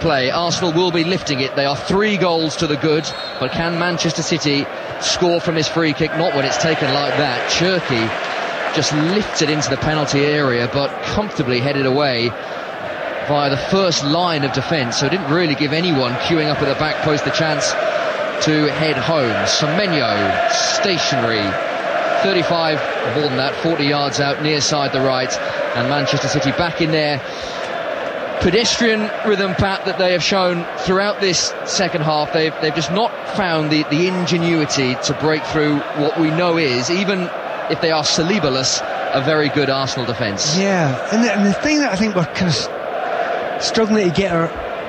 play. Arsenal will be lifting it. They are 3 goals to the good, but can Manchester City score from this free kick? Not when it's taken like that. Cherki just lifts it into the penalty area, but comfortably headed away via the first line of defence, so it didn't really give anyone queuing up at the back post the chance to head home. Semenyo stationary, 35, more than that, 40 yards out near side the right, and Manchester City back in there. Pedestrian rhythm, Pat, that they have shown throughout this second half. They've just not found the ingenuity to break through what we know is, even if they are Saliba-less, a very good Arsenal defence. Yeah, and the thing that I think we're kind of struggling to get our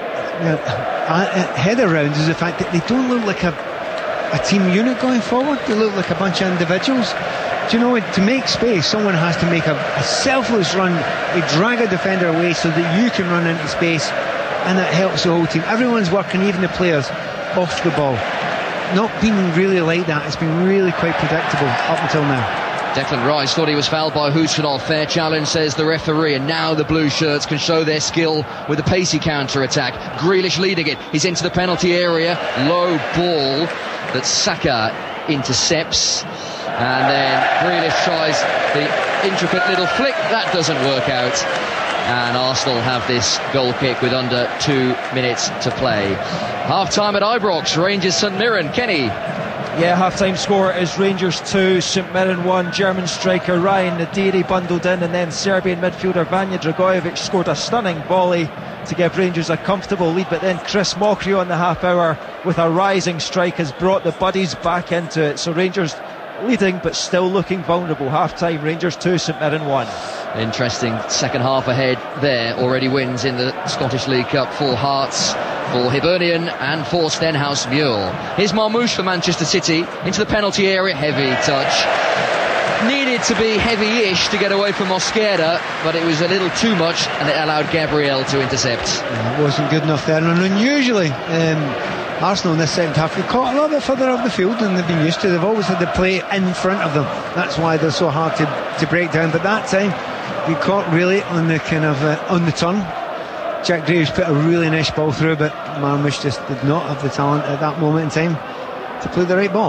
head around is the fact that they don't look like a team unit going forward. They look like a bunch of individuals. Do you know, to make space, someone has to make a selfless run. They drag a defender away so that you can run into space, and that helps the whole team. Everyone's working, even the players, off the ball. Not been really like that. It's been really quite predictable up until now. Declan Rice thought he was fouled by Husanov. Fair challenge, says the referee, and now the blue shirts can show their skill with a pacey counter-attack. Grealish leading it. He's into the penalty area. Low ball that Saka intercepts, and then Grealish tries the intricate little flick. That doesn't work out, and Arsenal have this goal kick with under 2 minutes to play. Half-time at Ibrox, Rangers St Mirren. Kenny. Yeah, half-time score is Rangers 2, St Mirren 1. German striker Ryan Nadiri bundled in, and then Serbian midfielder Vanja Dragojevic scored a stunning volley to give Rangers a comfortable lead, but then Chris Mokry on the half hour with a rising strike has brought the Buddies back into it. So Rangers leading but still looking vulnerable. Half-time, Rangers 2, St Mirren 1. Interesting second half ahead there. Already wins in the Scottish League Cup for Hearts, for Hibernian and for Stenhouse Muir. Here's Marmoush for Manchester City into the penalty area. Heavy touch. Needed to be heavy-ish to get away from Mosquera, but it was a little too much, and it allowed Gabriel to intercept. Yeah, it wasn't good enough there, and unusually Arsenal in this second half got caught a little bit further up the field than they've been used to. They've always had the play in front of them. That's why they're so hard to break down, but that time they caught really on the kind of on the turn. Jack Greaves put a really nice ball through, but Marmoush just did not have the talent at that moment in time to play the right ball.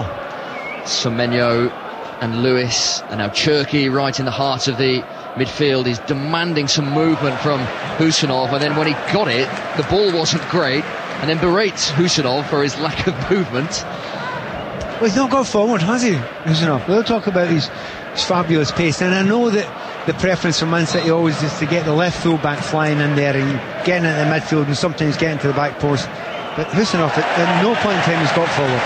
Semenyo and Lewis, and now Cherki right in the heart of the midfield. He's demanding some movement from Husanov, and then when he got it, the ball wasn't great, and then berates Husanov for his lack of movement. Well, he's not got forward, has he, Husanov? We'll talk about his fabulous pace, and I know that the preference for Man City always is to get the left full back flying in there and getting into the midfield and sometimes getting to the back post, but Husanov at no point in time has got forward.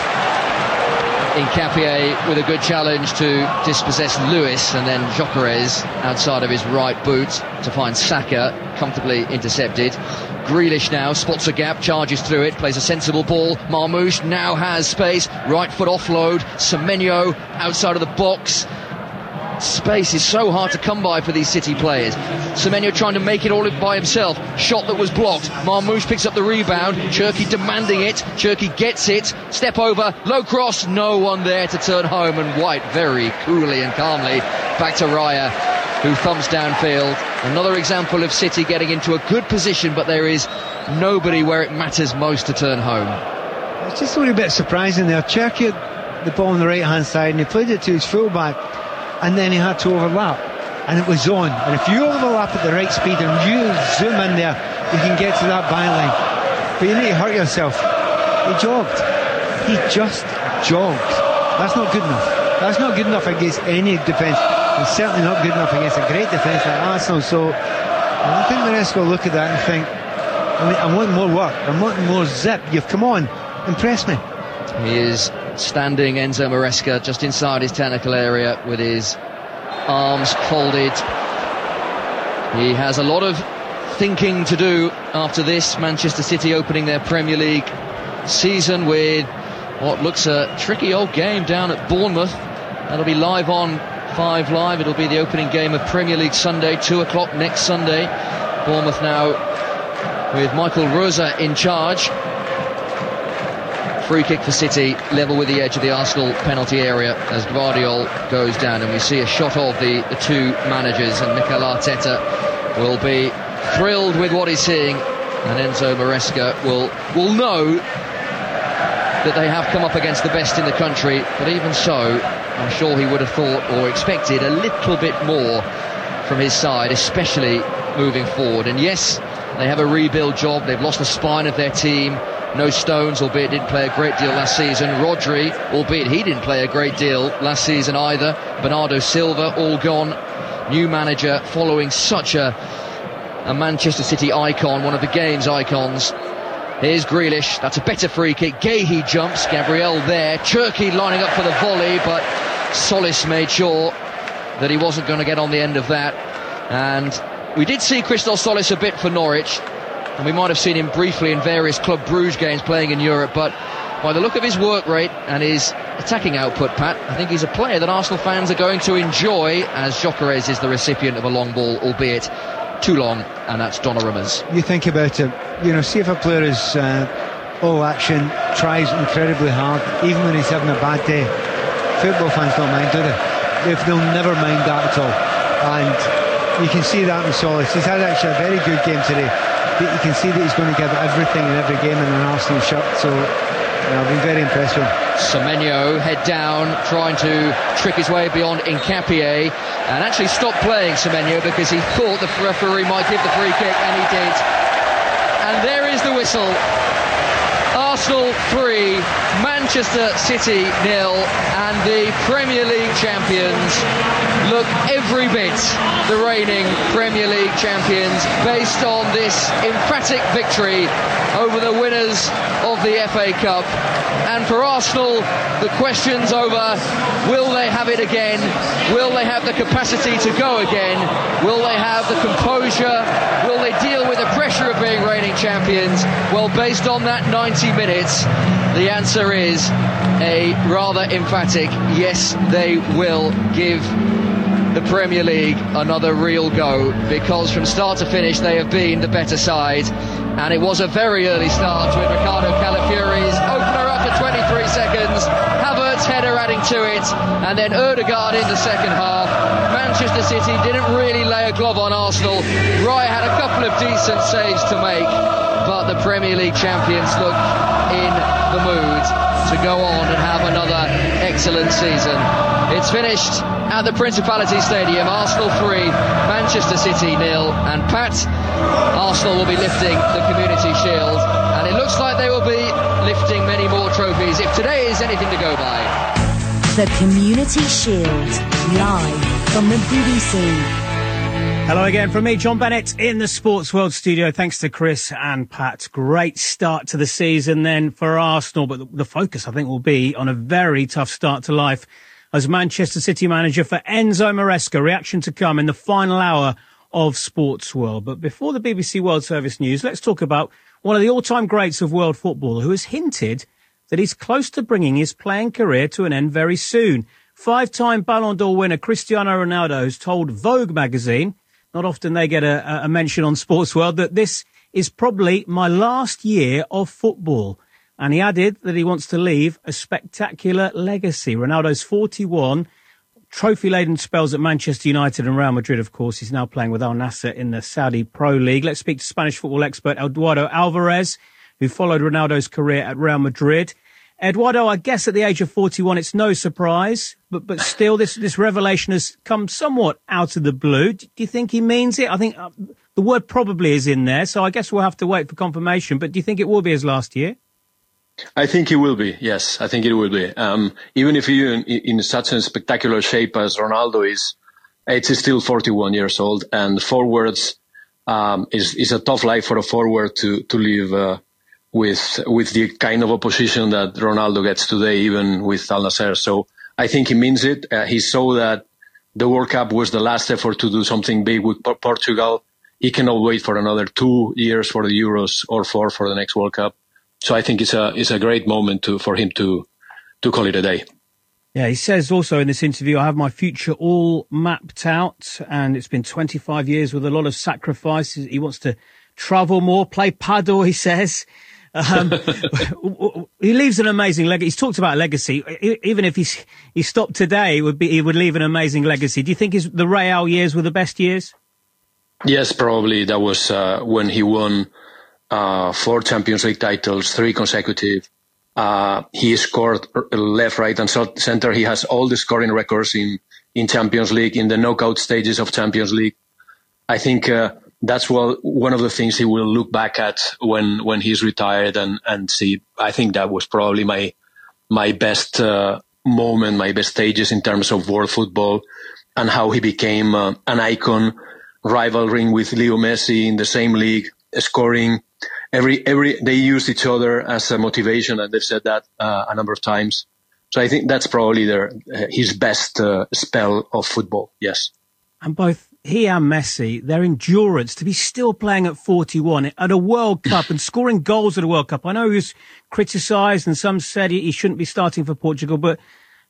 Nkapie with a good challenge to dispossess Lewis, and then Gyökeres outside of his right boot to find Saka, comfortably intercepted. Grealish now spots a gap, charges through it, plays a sensible ball. Marmoush now has space, right foot offload. Semenyo outside of the box. Space is so hard to come by for these City players. Semenyo trying to make it all by himself. Shot that was blocked. Marmoush picks up the rebound. Cherki demanding it. Cherki gets it. Step over. Low cross. No one there to turn home. And White very coolly and calmly back to Raya, who thumps downfield. Another example of City getting into a good position, but there is nobody where it matters most to turn home. It's just a little bit surprising there. Cherki had the ball on the right hand side and he played it to his fullback, and then he had to overlap, and it was on. And if you overlap at the right speed and you zoom in there, you can get to that byline. But you need to hurt yourself. He jogged. He just jogged. That's not good enough. That's not good enough against any defence. It's certainly not good enough against a great defence like Arsenal. So I think the rest will look at that and think, I want more work. I want more zip. You've come on, impress me. He is standing, Enzo Maresca, just inside his technical area with his arms folded. He has a lot of thinking to do after this. Manchester City opening their Premier League season with what looks a tricky old game down at Bournemouth. That'll be live on 5 Live. It'll be the opening game of Premier League Sunday, 2 o'clock next Sunday. Bournemouth now with Michael Rosa in charge. Free kick for City, level with the edge of the Arsenal penalty area as Gvardiol goes down, and we see a shot of the two managers, and Mikel Arteta will be thrilled with what he's seeing and Enzo Maresca will know that they have come up against the best in the country, but even so, I'm sure he would have thought or expected a little bit more from his side, especially moving forward. And yes, they have a rebuild job. They've lost the spine of their team. No Stones, albeit didn't play a great deal last season. Rodri, albeit he didn't play a great deal last season either. Bernardo Silva, all gone. New manager following such a Manchester City icon, one of the game's icons. Here's Grealish, that's a better free kick. Guéhi jumps, Gabriel there. Cherki lining up for the volley, but Solis made sure that he wasn't going to get on the end of that. And we did see Christos Solis a bit for Norwich, and we might have seen him briefly in various Club Brugge games playing in Europe, but by the look of his work rate and his attacking output, Pat, I think he's a player that Arsenal fans are going to enjoy, as Gyökeres is the recipient of a long ball, albeit too long, and that's Donnarumma's. You think about it, see if a player is all action, tries incredibly hard, even when he's having a bad day. Football fans don't mind, do they? They'll never mind that at all. And you can see that in Solis. He's had actually a very good game today. You can see that he's going to give everything in every game in an Arsenal shirt, so I've been very impressed with him. Semenyo head down, trying to trick his way beyond Nkapie, and actually stopped playing Semenyo because he thought the referee might give the free kick, and he did. And there is the whistle. Arsenal 3, Manchester City 0, and the Premier League champions look every bit the reigning Premier League champions based on this emphatic victory over the winners of the FA Cup. And for Arsenal, the question's over. Will they have it again? Will they have the capacity to go again? Will they have the composure? Will they deal with the pressure of being reigning champions? Well, based on that 90 minutes, the answer is a rather emphatic yes, they will give the Premier League another real go, because from start to finish they have been the better side. And it was a very early start with Ricardo Calafiori's opener after 23 seconds, Havertz header adding to it, and then Ødegaard in the second half. Manchester City didn't really lay a glove on Arsenal. Raya had a couple of decent saves to make, but the Premier League champions look in the mood to go on and have another excellent season. It's finished at the Principality Stadium. Arsenal 3, Manchester City 0, and Pat, Arsenal will be lifting the Community Shield, and it looks like they will be lifting many more trophies if today is anything to go by. The Community Shield, live from the BBC. Hello again from me, John Bennett, in the Sports World studio. Thanks to Chris and Pat. Great start to the season then for Arsenal, but the focus, I think, will be on a very tough start to life as Manchester City manager for Enzo Maresca. Reaction to come in the final hour of Sports World. But before the BBC World Service news, let's talk about one of the all-time greats of world football who has hinted that he's close to bringing his playing career to an end very soon. 5-time Ballon d'Or winner Cristiano Ronaldo has told Vogue magazine, not often they get a mention on Sports World, that this is probably my last year of football. And he added that he wants to leave a spectacular legacy. Ronaldo's 41, trophy-laden spells at Manchester United and Real Madrid, of course. He's now playing with Al Nassr in the Saudi Pro League. Let's speak to Spanish football expert Eduardo Alvarez, who followed Ronaldo's career at Real Madrid. Eduardo, I guess at the age of 41, it's no surprise, but still this revelation has come somewhat out of the blue. Do you think he means it? I think the word probably is in there, so I guess we'll have to wait for confirmation. But do you think it will be his last year? I think it will be, yes. I think it will be. Even if he in such a spectacular shape as Ronaldo is, it's still 41 years old, and forwards is a tough life for a forward to live with the kind of opposition that Ronaldo gets today, even with Al Nassr. So I think he means it. He saw that the World Cup was the last effort to do something big with Portugal. He cannot wait for another 2 years for the Euros or 4 for the next World Cup. So I think it's a great moment for him to call it a day. Yeah, he says also in this interview, I have my future all mapped out, and it's been 25 years with a lot of sacrifices. He wants to travel more, play paddle, he says. He leaves an amazing legacy. He's talked about legacy. Even if he stopped today, he would leave an amazing legacy. Do you think the Real years were the best years? Yes, probably. That was when he won 4 Champions League titles, 3 consecutive. He scored left, right, and center. He has all the scoring records in Champions League, in the knockout stages of Champions League. I think that's one of the things he will look back at when he's retired and see. I think that was probably my best moment, my best stages in terms of world football, and how he became an icon, rivaling with Leo Messi in the same league, scoring. They used each other as a motivation, and they've said that a number of times. So I think that's probably his best spell of football. Yes. And both he and Messi, their endurance to be still playing at 41 at a World Cup and scoring goals at a World Cup. I know he was criticised and some said he shouldn't be starting for Portugal, but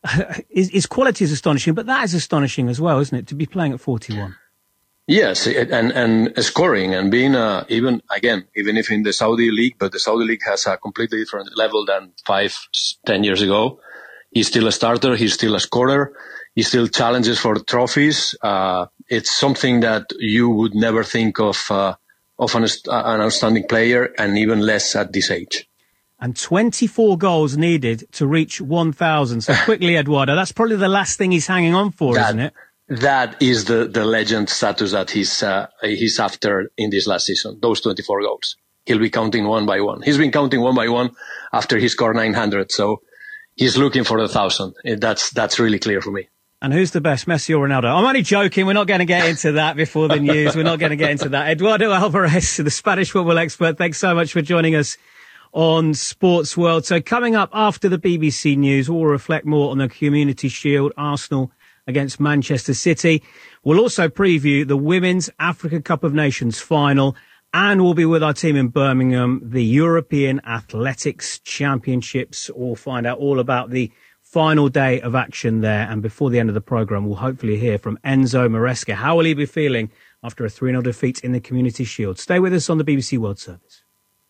his quality is astonishing. But that is astonishing as well, isn't it, to be playing at 41? Yes, and scoring and being even if in the Saudi league, but the Saudi league has a completely different level than 5-10 years ago. He's still a starter. He's still a scorer. He still challenges for trophies. It's something that you would never think of an outstanding player, and even less at this age. And 24 goals needed to reach 1,000. So quickly, Eduardo, that's probably the last thing he's hanging on for, isn't it? That is the legend status that he's after in this last season. Those 24 goals. He'll be counting one by one. He's been counting one by one after he scored 900. So he's looking for 1,000. That's really clear for me. And who's the best, Messi or Ronaldo? I'm only joking. We're not going to get into that before the news. We're not going to get into that. Eduardo Alvarez, the Spanish football expert, thanks so much for joining us on Sports World. So coming up after the BBC News, we'll reflect more on the Community Shield, Arsenal against Manchester City. We'll also preview the Women's Africa Cup of Nations final, and we'll be with our team in Birmingham, the European Athletics Championships. We'll find out all about the final day of action there. And before the end of the programme, we'll hopefully hear from Enzo Maresca. How will he be feeling after a 3-0 defeat in the Community Shield? Stay with us on the BBC World Service.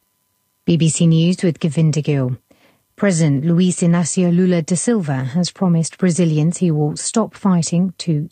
BBC News with Govinda Gill. President Luis Inácio Lula da Silva has promised Brazilians he will not stop fighting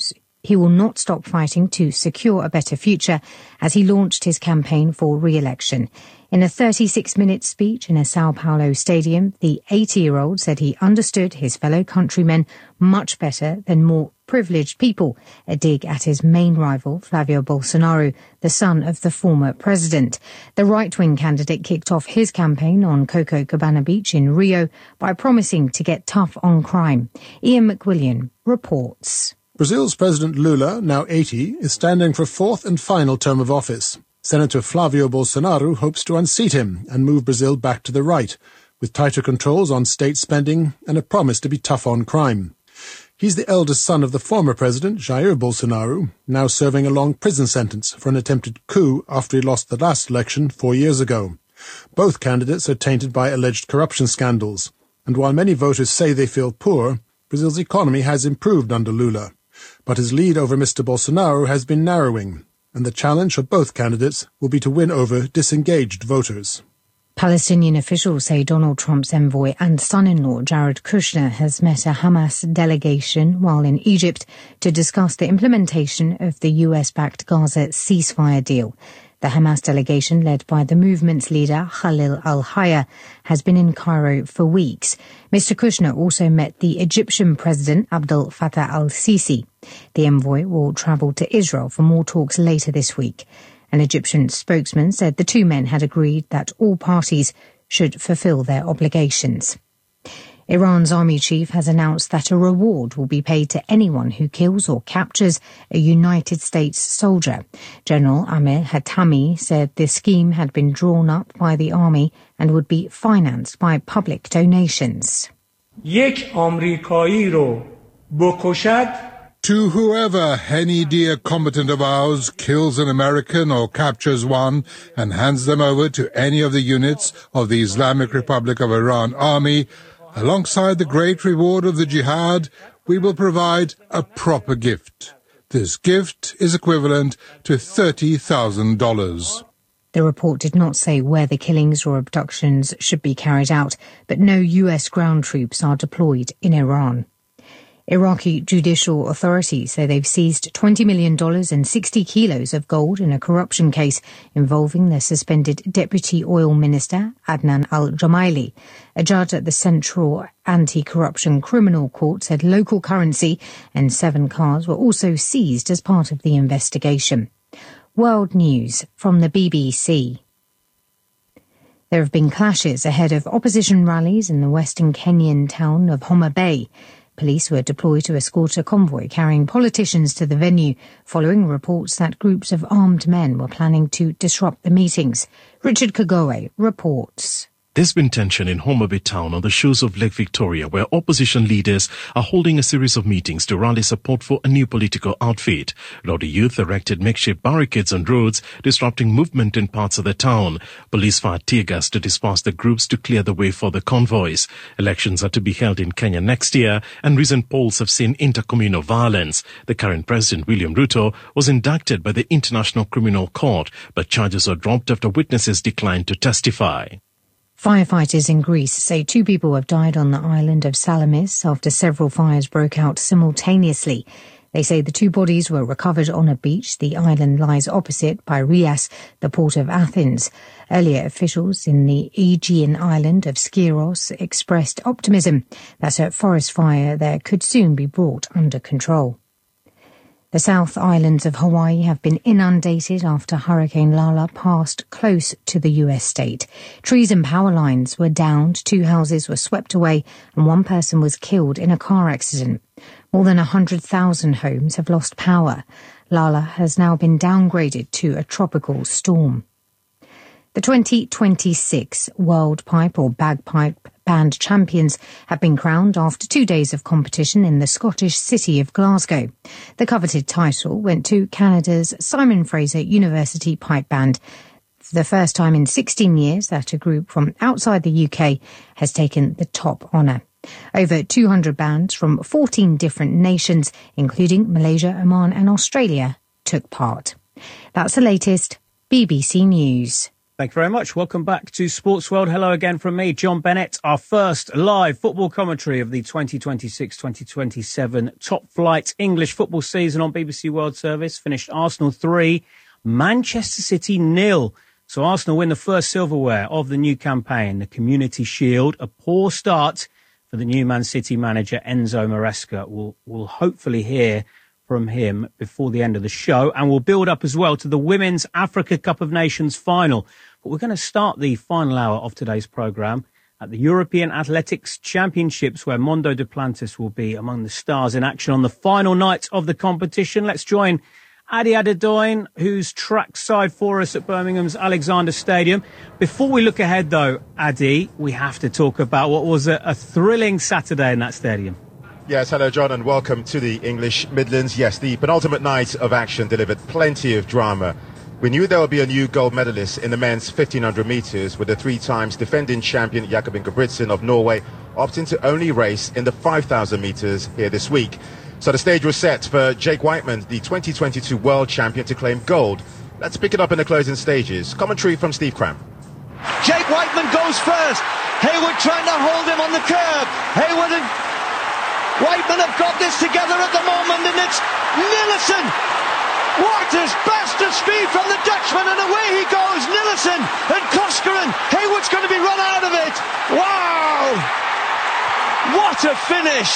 to secure a better future as he launched his campaign for re-election. In a 36-minute speech in a Sao Paulo stadium, the 80-year-old said he understood his fellow countrymen much better than more privileged people, a dig at his main rival, Flavio Bolsonaro, the son of the former president. The right-wing candidate kicked off his campaign on Copacabana Beach in Rio by promising to get tough on crime. Ian McWilliam reports. Brazil's President Lula, now 80, is standing for a fourth and final term of office. Senator Flavio Bolsonaro hopes to unseat him and move Brazil back to the right, with tighter controls on state spending and a promise to be tough on crime. He's the eldest son of the former president, Jair Bolsonaro, now serving a long prison sentence for an attempted coup after he lost the last election 4 years ago. Both candidates are tainted by alleged corruption scandals, and while many voters say they feel poor, Brazil's economy has improved under Lula. But his lead over Mr. Bolsonaro has been narrowing, and the challenge for both candidates will be to win over disengaged voters. Palestinian officials say Donald Trump's envoy and son-in-law Jared Kushner has met a Hamas delegation while in Egypt to discuss the implementation of the US-backed Gaza ceasefire deal. The Hamas delegation, led by the movement's leader Khalil al-Hayya, has been in Cairo for weeks. Mr. Kushner also met the Egyptian President Abdel Fattah al-Sisi. The envoy will travel to Israel for more talks later this week. An Egyptian spokesman said the two men had agreed that all parties should fulfill their obligations. Iran's army chief has announced that a reward will be paid to anyone who kills or captures a United States soldier. General Amir Hatami said the scheme had been drawn up by the army and would be financed by public donations. To whoever any dear combatant of ours kills an American or captures one and hands them over to any of the units of the Islamic Republic of Iran Army, alongside the great reward of the jihad, we will provide a proper gift. This gift is equivalent to $30,000. The report did not say where the killings or abductions should be carried out, but no US ground troops are deployed in Iran. Iraqi judicial authorities say they've seized $20 million and 60 kilos of gold in a corruption case involving the suspended Deputy Oil Minister Adnan al-Jumaili. A judge at the Central Anti-Corruption Criminal Court said local currency and 7 cars were also seized as part of the investigation. World News from the BBC. There have been clashes ahead of opposition rallies in the western Kenyan town of Homa Bay. Police were deployed to escort a convoy carrying politicians to the venue, following reports that groups of armed men were planning to disrupt the meetings. Richard Kagoe reports. There's been tension in Homa Bay town on the shores of Lake Victoria, where opposition leaders are holding a series of meetings to rally support for a new political outfit. Rowdy youth erected makeshift barricades on roads, disrupting movement in parts of the town. Police fired tear gas to disperse the groups to clear the way for the convoys. Elections are to be held in Kenya next year, and recent polls have seen intercommunal violence. The current president, William Ruto, was indicted by the International Criminal Court, but charges were dropped after witnesses declined to testify. Firefighters in Greece say 2 people have died on the island of Salamis after several fires broke out simultaneously. They say the 2 bodies were recovered on a beach. The island lies opposite Piraeus, the port of Athens. Earlier, officials in the Aegean island of Skiros expressed optimism that a forest fire there could soon be brought under control. The South Islands of Hawaii have been inundated after Hurricane Lala passed close to the U.S. state. Trees and power lines were downed, 2 houses were swept away, and 1 person was killed in a car accident. More than 100,000 homes have lost power. Lala has now been downgraded to a tropical storm. The 2026 World Pipe or Bagpipe Band champions have been crowned after 2 days of competition in the Scottish city of Glasgow. The coveted title went to Canada's Simon Fraser University Pipe Band, for the first time in 16 years that a group from outside the UK has taken the top honour. Over 200 bands from 14 different nations, including Malaysia, Oman and Australia, took part. That's the latest BBC News. Thank you very much. Welcome back to Sports World. Hello again from me, John Bennett. Our first live football commentary of the 2026-2027 top flight English football season on BBC World Service. Finished Arsenal 3, Manchester City 0. So Arsenal win the first silverware of the new campaign, the Community Shield. A poor start for the new Man City manager, Enzo Maresca. We'll hopefully hear from him before the end of the show, and we'll build up as well to the Women's Africa Cup of Nations final. But we're going to start the final hour of today's programme at the European Athletics Championships, where Mondo Duplantis will be among the stars in action on the final night of the competition. Let's join Adi Adedoyin, who's trackside for us at Birmingham's Alexander Stadium. Before we look ahead, though, Adi, we have to talk about what was a thrilling Saturday in that stadium. Yes, hello John and welcome to the English Midlands. Yes, the penultimate night of action delivered plenty of drama. We knew there would be a new gold medalist in the men's 1500 metres, with the 3 times defending champion Jakob Ingebrigtsen of Norway opting to only race in the 5000 metres here this week. So the stage was set for Jake Whiteman, the 2022 world champion, to claim gold. Let's pick it up in the closing stages. Commentary from Steve Cram. Jake Whiteman goes first. Hayward trying to hold him on the curb. Hayward and Whiteman have got this together at the moment, and it's Nilsson. Waters best of speed from the Dutchman, and away he goes. Nilsson and Koskeren. Hayward's going to be run out of it. Wow! What a finish!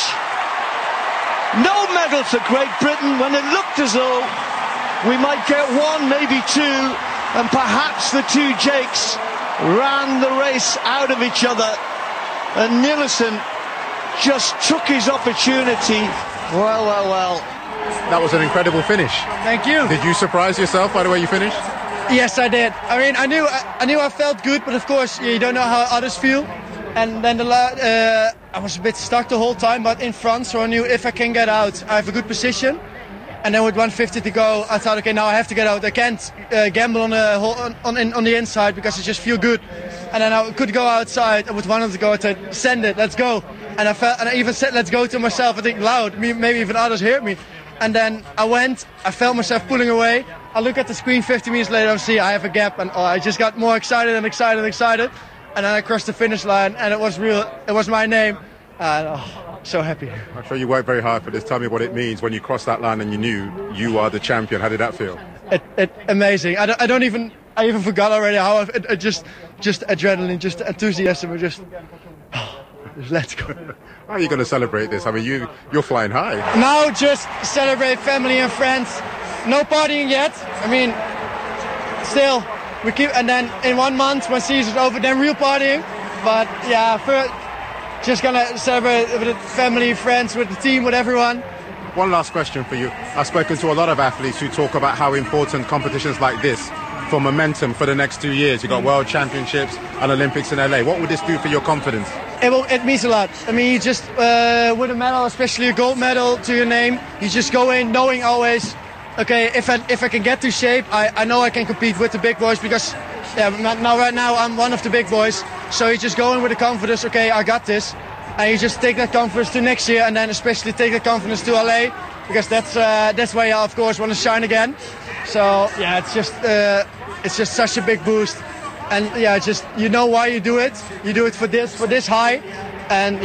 No medal for Great Britain when it looked as though we might get 1, maybe 2, and perhaps the 2 Jakes ran the race out of each other, and Nilsson just took his opportunity. Well. That was an incredible finish. Thank you. Did you surprise yourself by the way you finished? Yes, I did. I mean, I knew I felt good, but of course you don't know how others feel. And then I was a bit stuck the whole time, but in front, so I knew if I can get out, I have a good position. And then with 150 to go, I thought, okay, now I have to get out. I can't gamble on the inside because it just feel good. And then I could go outside. I would want to go. I said, send it, let's go. And I even said, let's go to myself. I think loud. Maybe even others heard me. And then I went. I felt myself pulling away. I look at the screen 50 meters later. I see I have a gap, and I just got more excited and excited. And then I crossed the finish line, and it was real. It was my name. so happy. I'm sure you worked very hard for this. Tell me what it means when you crossed that line and you knew you are the champion. How did that feel? Amazing. I even forgot already how just adrenaline, just enthusiasm, just let's go. How are you going to celebrate this? I mean, you're flying high. Now just celebrate family and friends. No partying yet. I mean, still we keep, and then in 1 month when season's over, then real partying. But yeah, first, just gonna celebrate with the family, friends, with the team, with everyone. One last question for you. I've spoken to a lot of athletes who talk about how important competitions like this for momentum for the next 2 years. You've got World Championships and Olympics in LA. What would this do for your confidence? It means a lot. I mean, you just, with a medal, especially a gold medal to your name, you just go in knowing always, okay, if I can get to shape, I know I can compete with the big boys because right now I'm one of the big boys. So you just go in with the confidence, okay, I got this. And you just take that confidence to next year and then especially take that confidence to LA because that's where you, of course, want to shine again. So, yeah, it's just such a big boost. And, yeah, just you know why you do it. You do it for this high. And,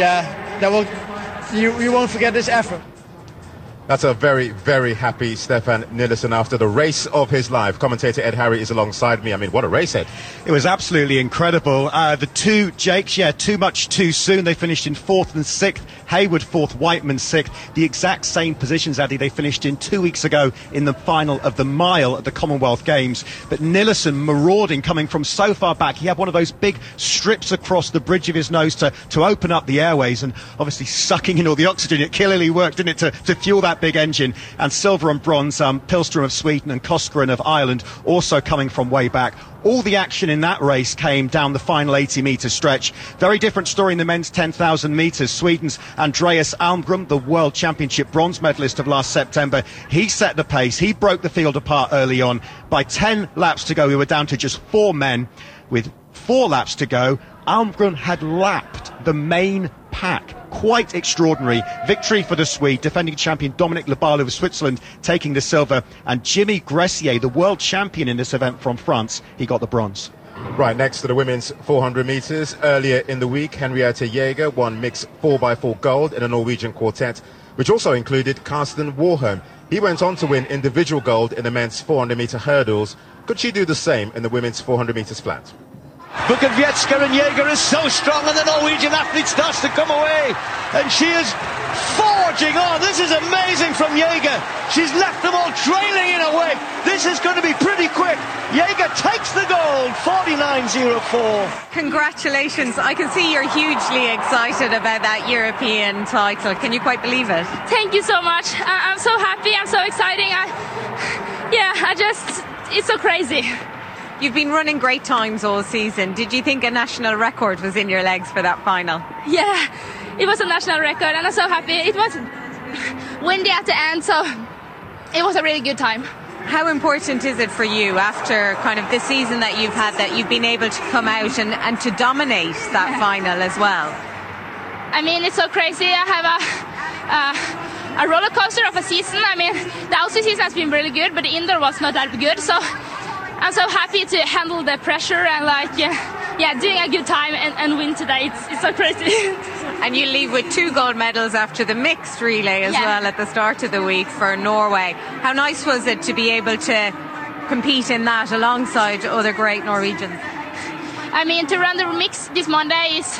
yeah, you won't forget this effort. That's a very, very happy Stefan Nilsson after the race of his life. Commentator Ed Harry is alongside me. I mean, what a race, Ed. It was absolutely incredible. The two Jakes, too much too soon. They finished in 4th and 6th. Hayward 4th, Whiteman 6th. The exact same positions, Addy, they finished in 2 weeks ago in the final of the mile at the Commonwealth Games. But Nilsson marauding, coming from so far back. He had one of those big strips across the bridge of his nose to open up the airways and obviously sucking in all the oxygen. It clearly worked, didn't it, to fuel that big engine. And silver and bronze, Pilstrom of Sweden and Koskeren of Ireland also coming from way back. All the action in that race came down the final 80-metre stretch. Very different story in the men's 10,000 metres. Sweden's Andreas Almgren, the World Championship bronze medalist of last September, he set the pace. He broke the field apart early on. By 10 laps to go, we were down to just 4 men. With 4 laps to go, Almgren had lapped the main pack. Quite extraordinary. Victory for the Swede, defending champion Dominic Labalu of Switzerland taking the silver, and Jimmy Gressier, the world champion in this event from France, he got the bronze. Right, next to the women's 400 metres. Earlier in the week, Henriette Jaeger won mixed 4x4 gold in a Norwegian quartet, which also included Karsten Warholm. He went on to win individual gold in the men's 400-metre hurdles. Could she do the same in the women's 400 metres flat? Bukoviecka and Jaeger is so strong, and the Norwegian athlete starts to come away, and she is forging on. This is amazing from Jaeger. She's left them all trailing in a way. This is going to be pretty quick. Jaeger takes the gold, 49.04. Congratulations. I can see you're hugely excited about that European title. Can you quite believe it? Thank you so much. I'm so happy. I'm so exciting. It's so crazy. You've been running great times all season. Did you think a national record was in your legs for that final? Yeah, it was a national record and I'm so happy. It was windy at the end, so it was a really good time. How important is it for you after kind of the season that you've had that you've been able to come out and to dominate that final as well? I mean, it's so crazy. I have a roller coaster of a season. I mean, the outside season has been really good, but the indoor was not that good, so I'm so happy to handle the pressure and doing a good time and win today. It's so crazy. And you leave with 2 gold medals after the mixed relay as well at the start of the week for Norway. How nice was it to be able to compete in that alongside other great Norwegians? I mean, to run the mix this Monday is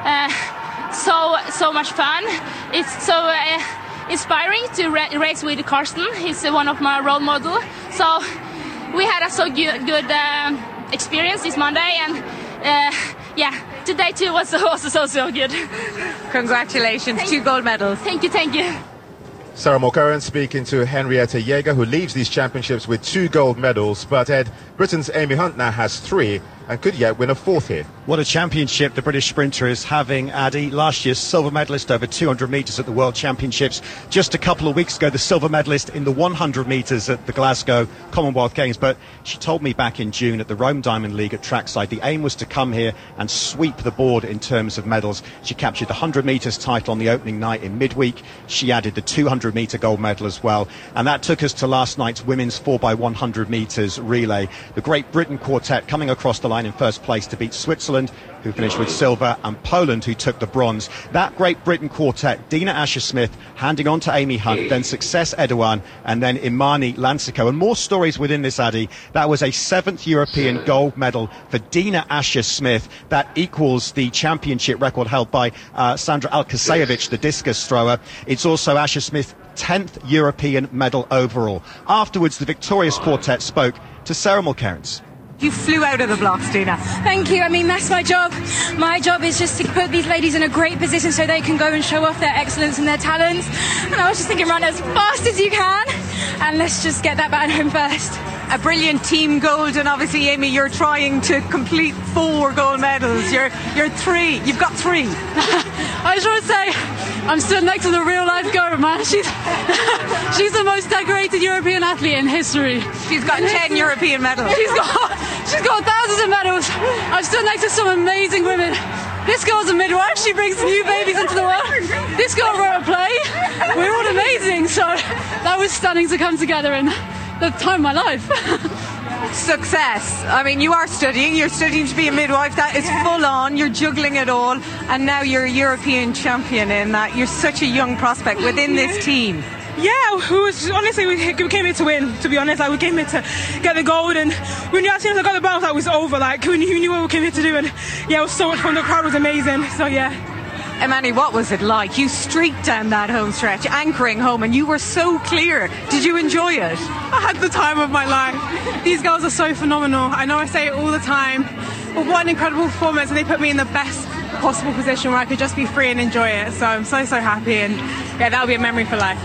so much fun. It's so inspiring to race with Karsten. He's one of my role models. So we had a so good experience this Monday, and today too was also so good. Congratulations, 2 gold medals. Thank you. Sarah Mulcairn speaking to Henriette Jaeger, who leaves these championships with 2 gold medals. But Ed, Britain's Amy Hunt now has 3 and could yet win a 4th here. What a championship the British sprinter is having, Addy. Last year's silver medalist over 200 metres at the World Championships. Just a couple of weeks ago, the silver medalist in the 100 metres at the Glasgow Commonwealth Games. But she told me back in June at the Rome Diamond League at Trackside, the aim was to come here and sweep the board in terms of medals. She captured the 100 metres title on the opening night in midweek. She added the 200 metre gold medal as well. And that took us to last night's women's 4x100 metres relay. The Great Britain quartet coming across the line. line in first place to beat Switzerland, who finished with silver, and Poland, who took the bronze. That Great Britain quartet, Dina Asher-Smith handing on to Amy Hunt, then Success Edouan, and then Imani Lansiko. And more stories within this, Addy. That was a 7th European gold medal for Dina Asher-Smith. That equals the championship record held by Sandra Alkasejevic, the discus thrower. It's also Asher-Smith's 10th European medal overall. Afterwards, the victorious quartet spoke to Sarah Mulcairns. You flew out of the blocks, Dina. Thank you. I mean, that's my job. My job is just to put these ladies in a great position so they can go and show off their excellence and their talents. And I was just thinking, run as fast as you can, and let's just get that baton home first. A brilliant team gold, and obviously, Amy, you're trying to complete 4 gold medals. You're 3. You've got 3. I just want to say, I'm stood next to the real life girl, man. She's the most decorated European athlete in history. She's got 10 European medals. She's got thousands of medals. I've stood next to some amazing women. This girl's a midwife. She brings new babies into the world. This girl wrote a play. We're all amazing. So that was stunning to come together in the time of my life. Success. I mean, you're studying to be a midwife. That is full on. You're juggling it all, and now you're a European champion in that. You're such a young prospect within this team. Yeah, honestly, we came here to win, to be honest. Like, we came here to get the gold, and we knew as soon as I got the belt, that was over. Like, we knew what we came here to do, and yeah, it was so much fun. The crowd was amazing, so yeah. Imani, what was it like? You streaked down that home stretch, anchoring home, and you were so clear. Did you enjoy it? I had the time of my life. These girls are so phenomenal. I know I say it all the time, but what an incredible performance, and they put me in the best possible position where I could just be free and enjoy it. So I'm so happy, and yeah, that'll be a memory for life.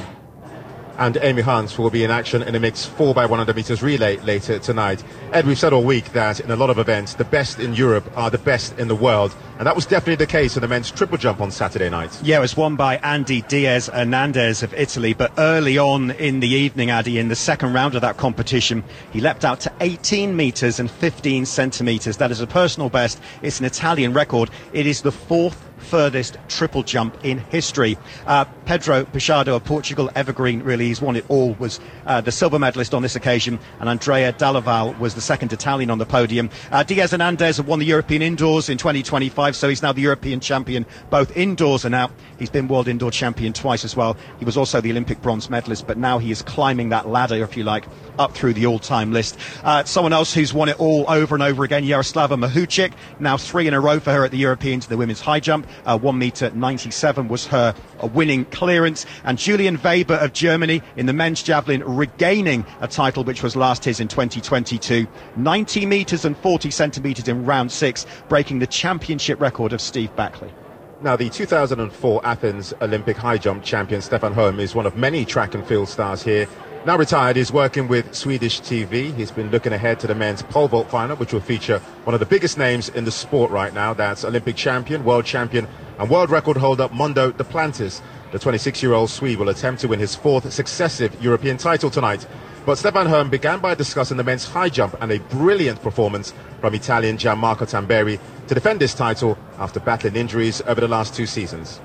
And Amy Hunt will be in action in a mixed 4x100 metres relay later tonight. Ed, we've said all week that in a lot of events, the best in Europe are the best in the world. And that was definitely the case in the men's triple jump on Saturday night. Yeah, it was won by Andy Diaz Hernandez of Italy. But early on in the evening, Addy, in the second round of that competition, he leapt out to 18 metres and 15 centimetres. That is a personal best. It's an Italian record. It is the 4th furthest triple jump in history. Pedro Peixado of Portugal, evergreen really, he's won it all, was the silver medalist on this occasion, and Andrea Dallaval was the second Italian on the podium. Diaz Hernandez won the European indoors in 2025, so he's now the European champion both indoors and out. He's been world indoor champion twice as well. He was also the Olympic bronze medalist, but now he is climbing that ladder, if you like, up through the all-time list. Someone else who's won it all over and over again, Jaroslava Mahuchik, now 3 in a row for her at the Europeans, the women's high jump. 1 metre 97 was her winning clearance. And Julian Weber of Germany in the men's javelin, regaining a title which was last his in 2022. 90 metres and 40 centimetres in round 6, breaking the championship record of Steve Backley. Now, the 2004 Athens Olympic high jump champion Stefan Holm is one of many track and field stars here. Now retired, he's working with Swedish TV. He's been looking ahead to the men's pole vault final, which will feature one of the biggest names in the sport right now. That's Olympic champion, world champion, and world record holder Mondo Duplantis. The 26-year-old Swede will attempt to win his 4th successive European title tonight. But Stefan Holm began by discussing the men's high jump and a brilliant performance from Italian Gianmarco Tamberi to defend this title after battling injuries over the last 2 seasons.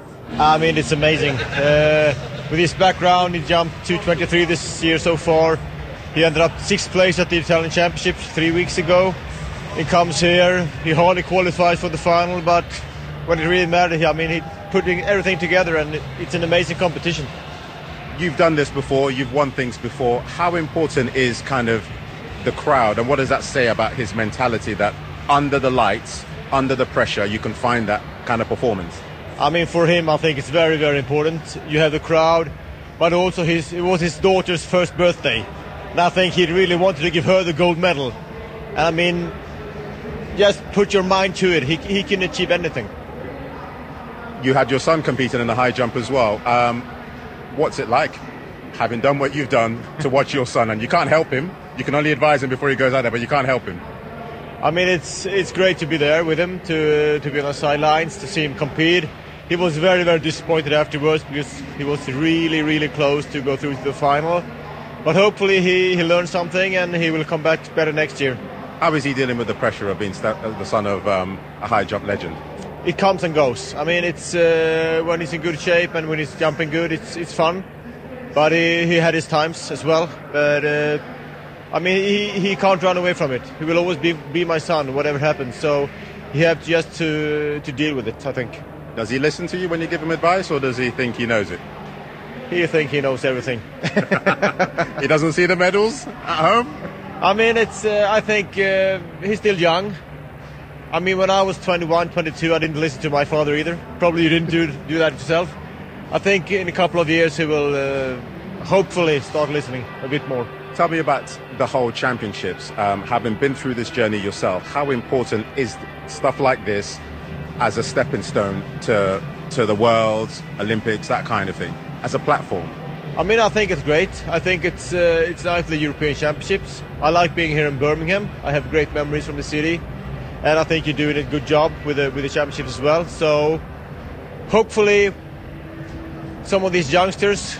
I mean, it's amazing. With his background, he jumped 2:23 this year so far. He ended up 6th place at the Italian Championship 3 weeks ago. He comes here, he hardly qualified for the final, but when it really mattered, I mean, he putting everything together, and it's an amazing competition. You've done this before, you've won things before. How important is kind of the crowd, and what does that say about his mentality that under the lights, under the pressure, you can find that kind of performance? I mean, for him, I think it's very, very important. You have the crowd, but also it was his daughter's first birthday. And I think he really wanted to give her the gold medal. And I mean, just put your mind to it. He can achieve anything. You had your son competing in the high jump as well. What's it like, having done what you've done, to watch your son? And you can't help him. You can only advise him before he goes out there, but you can't help him. I mean, it's great to be there with him, to be on the sidelines, to see him compete. He was very, very disappointed afterwards because he was really, really close to go through to the final. But hopefully he learned something and he will come back better next year. How is he dealing with the pressure of being the son of a high jump legend? It comes and goes. I mean, it's when he's in good shape and when he's jumping good, it's fun. But he had his times as well. But I mean, he can't run away from it. He will always be my son, whatever happens. So he has just to deal with it, I think. Does he listen to you when you give him advice, or does he think he knows it? He thinks he knows everything. He doesn't see the medals at home? I mean, I think he's still young. I mean, when I was 21, 22, I didn't listen to my father either. Probably you didn't do that yourself. I think in a couple of years he will hopefully start listening a bit more. Tell me about the whole championships. Having been through this journey yourself, how important is stuff like this as a stepping stone to the Worlds, Olympics, that kind of thing, as a platform? I mean, I think it's great. I think it's nice for the European Championships. I like being here in Birmingham. I have great memories from the city. And I think you're doing a good job with the championships as well. So hopefully some of these youngsters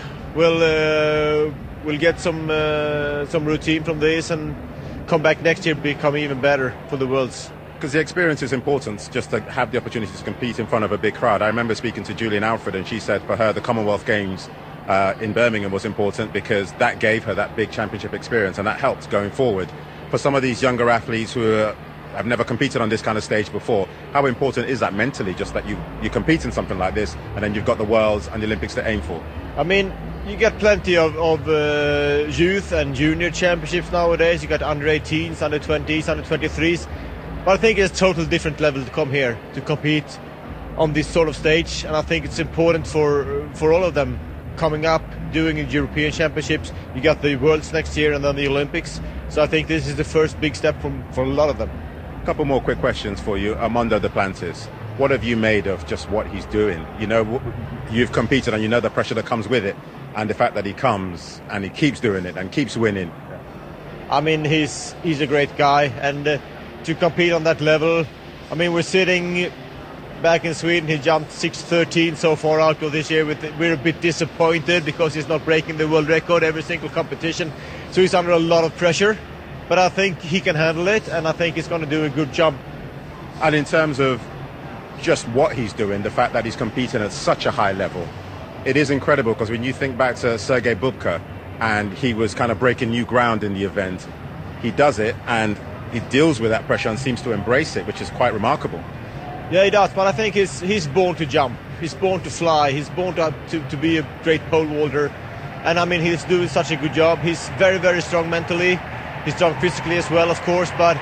will get some routine from this and come back next year, become even better for the Worlds. Because the experience is important, just to have the opportunity to compete in front of a big crowd. I remember speaking to Julian Alfred, and she said for her the Commonwealth Games in Birmingham was important because that gave her that big championship experience, and that helped going forward. For some of these younger athletes who have never competed on this kind of stage before, how important is that mentally, just that you compete in something like this and then you've got the Worlds and the Olympics to aim for? I mean, you get plenty of youth and junior championships nowadays. You got under 18s, under 20s, under 23s. But I think it's a total different level to come here to compete on this sort of stage, and I think it's important for all of them coming up, doing the European Championships. You got the Worlds next year and then the Olympics. So I think this is the first big step for a lot of them. A couple more quick questions for you. Armando Duplantis, what have you made of just what he's doing? You know, you've competed and you know the pressure that comes with it, and the fact that he comes and he keeps doing it and keeps winning. I mean, he's a great guy, and to compete on that level, I mean, we're sitting back in Sweden. He jumped 6:13 so far out of this year. We're a bit disappointed because he's not breaking the world record every single competition. So he's under a lot of pressure. But I think he can handle it, and I think he's going to do a good job. And in terms of just what he's doing, the fact that he's competing at such a high level, it is incredible, because when you think back to Sergei Bubka and he was kind of breaking new ground in the event, he does it and he deals with that pressure and seems to embrace it, which is quite remarkable. Yeah, he does, but I think he's born to jump. He's born to fly. He's born to be a great pole vaulter. And I mean, he's doing such a good job. He's very, very strong mentally. He's strong physically as well, of course, but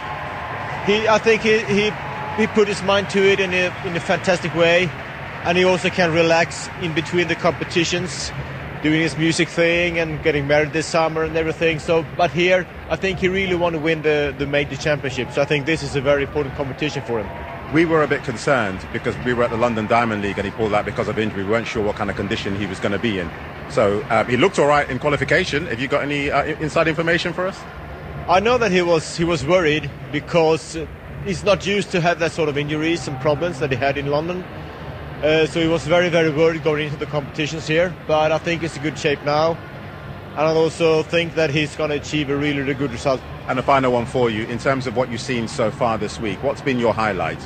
I think he put his mind to it in a fantastic way, and he also can relax in between the competitions, doing his music thing and getting married this summer and everything. So, but here, I think he really want to win the major championship. So I think this is a very important competition for him. We were a bit concerned because we were at the London Diamond League and he pulled out because of injury. We weren't sure what kind of condition he was going to be in. So he looked all right in qualification. Have you got any inside information for us? I know that he was worried because he's not used to have that sort of injuries and problems that he had in London. So he was very, very worried going into the competitions here. But I think he's in good shape now. And I also think that he's going to achieve a really, really good result. And a final one for you, in terms of what you've seen so far this week, what's been your highlight?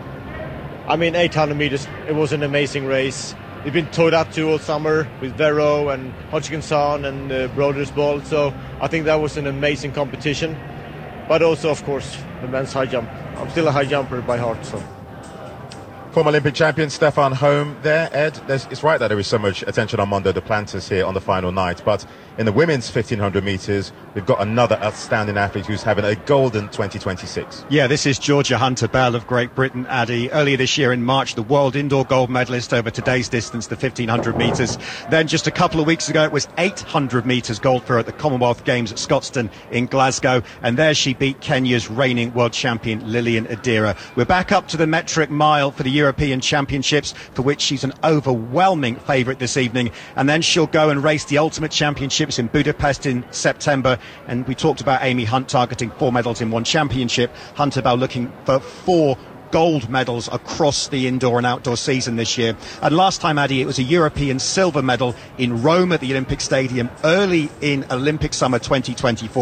I mean, 800 meters, it was an amazing race. We've been towed up to all summer with Vero and Hodgkinson and Brodersbold, so I think that was an amazing competition. But also, of course, the men's high jump. I'm still a high jumper by heart. So. Former Olympic champion Stefan Holm there. Ed, it's right that there is so much attention on Armando Duplantis here on the final night, but in the women's 1500 metres, we've got another outstanding athlete who's having a golden 2026. Yeah, this is Georgia Hunter-Bell of Great Britain, Addy. Earlier this year in March, the world indoor gold medalist over today's distance, the 1500 metres. Then just a couple of weeks ago, it was 800 metres gold for her at the Commonwealth Games at Scotstoun in Glasgow. And there she beat Kenya's reigning world champion, Lilian Adira. We're back up to the metric mile for the European Championships, for which she's an overwhelming favourite this evening. And then she'll go and race the Ultimate Championships in Budapest in September. And we talked about Amy Hunt targeting 4 medals in one championship. Hunter-Bell looking for 4 gold medals across the indoor and outdoor season this year. And last time, Addy, it was a European silver medal in Rome at the Olympic Stadium early in Olympic summer 2024.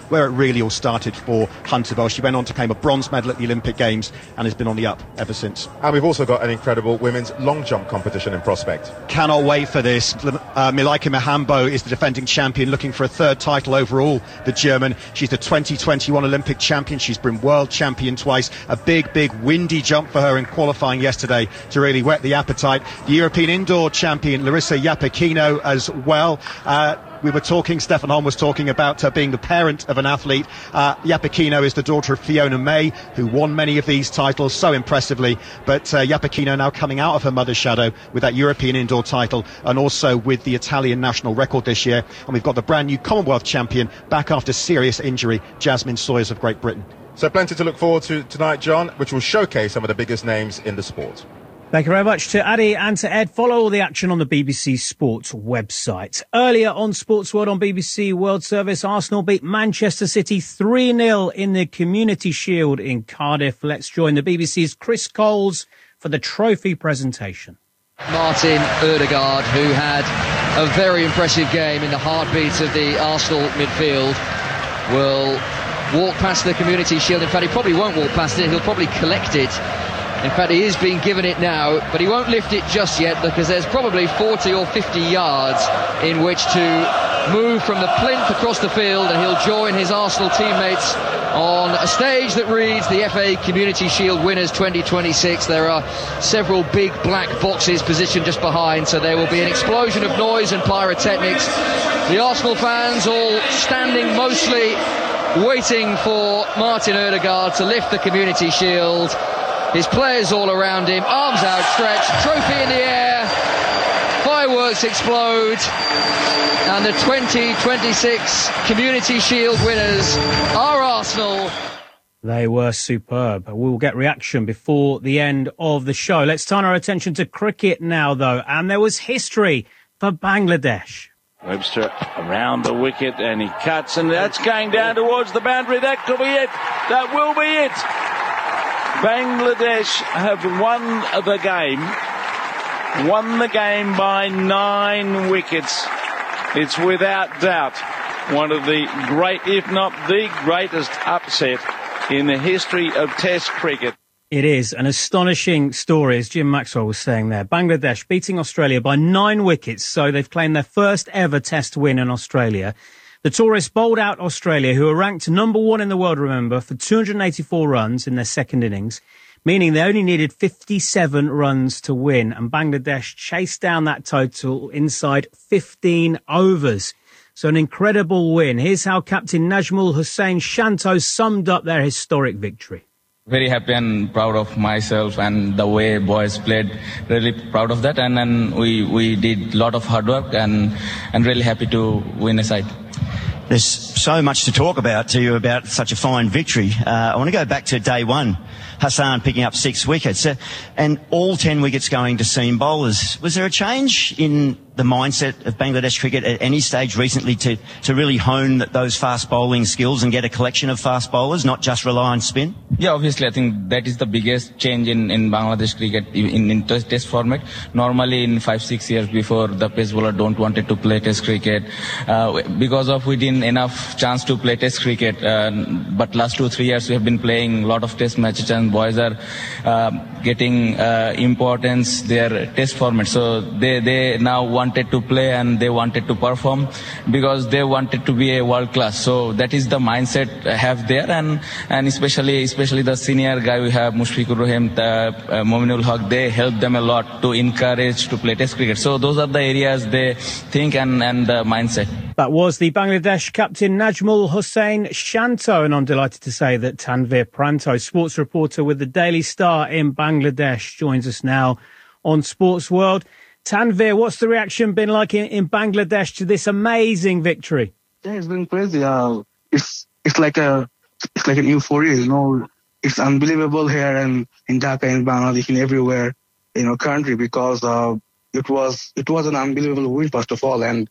where it really all started for Hunter Bell. She went on to claim a bronze medal at the Olympic Games and has been on the up ever since. And we've also got an incredible women's long jump competition in prospect. Cannot wait for this. Malaika Mihambo is the defending champion, looking for a third title overall, the German. She's the 2021 Olympic champion. She's been world champion twice. A big windy jump for her in qualifying yesterday to really whet the appetite. The European indoor champion, Larissa Iapicino, as well. We were talking, Stefan Holm was talking about her being the parent of an athlete. Iapicino is the daughter of Fiona May, who won many of these titles so impressively. But Iapicino now coming out of her mother's shadow with that European indoor title and also with the Italian national record this year. And we've got the brand new Commonwealth champion back after serious injury, Jasmine Sawyers of Great Britain. So plenty to look forward to tonight, John, which will showcase some of the biggest names in the sport. Thank you very much to Addy and to Ed. Follow all the action on the BBC Sports website. Earlier on Sports World on BBC World Service, Arsenal beat Manchester City 3-0 in the Community Shield in Cardiff. Let's join the BBC's Chris Coles for the trophy presentation. Martin Ødegaard, who had a very impressive game in the heartbeat of the Arsenal midfield, will walk past the Community Shield. In fact, he probably won't walk past it. He'll probably collect it. In fact, he is being given it now, but he won't lift it just yet because there's probably 40 or 50 yards in which to move from the plinth across the field, and he'll join his Arsenal teammates on a stage that reads the FA Community Shield Winners 2026. There are several big black boxes positioned just behind, so there will be an explosion of noise and pyrotechnics. The Arsenal fans all standing mostly waiting for Martin Ødegaard to lift the Community Shield. His players all around him, arms outstretched, trophy in the air, fireworks explode, and the 2026 Community Shield winners are Arsenal. They were superb. We'll get reaction before the end of the show. Let's turn our attention to cricket now, though, and there was history for Bangladesh. Webster around the wicket and he cuts, and that's going down towards the boundary. That could be it. That will be it. Bangladesh have won the game by 9 wickets. It's without doubt one of the great, if not the greatest upset in the history of Test cricket. It is an astonishing story, as Jim Maxwell was saying there. Bangladesh beating Australia by 9 wickets, so they've claimed their first ever Test win in Australia. The tourists bowled out Australia, who are ranked number 1 in the world, remember, for 284 runs in their second innings, meaning they only needed 57 runs to win, and Bangladesh chased down that total inside 15 overs. So an incredible win. Here's how Captain Najmul Hussain Shanto summed up their historic victory. Very happy and proud of myself and the way boys played. Really proud of that, and then we did a lot of hard work and really happy to win a side. There's so much to talk about such a fine victory. I want to go back to day one. Hassan picking up 6 wickets and all 10 wickets going to seam bowlers. Was there a change in the mindset of Bangladesh cricket at any stage recently to really hone those fast bowling skills and get a collection of fast bowlers, not just rely on spin? Yeah, obviously I think that is the biggest change in Bangladesh cricket in test format. Normally in 5-6 years before, the pace bowler don't wanted to play test cricket because of we didn't enough chance to play test cricket. But last 2-3 years we have been playing a lot of test matches, and boys are getting importance their test format. So they now wanted to play and they wanted to perform because they wanted to be a world class. So that is the mindset I have there, and especially the senior guy we have, Mushfiqur Rahim, Mominul Haq, they help them a lot to encourage to play test cricket. So those are the areas they think and the mindset. That was the Bangladesh captain Najmul Hussain Shanto, and I'm delighted to say that Tanvir Pranto, sports reporter with the Daily Star in Bangladesh, joins us now on Sports World. Tanvir, what's the reaction been like in Bangladesh to this amazing victory? Yeah, it's been crazy. It's like an euphoria, you know. It's unbelievable here and in Dhaka, in Bangladesh, and everywhere, country, because it was an unbelievable win, first of all, and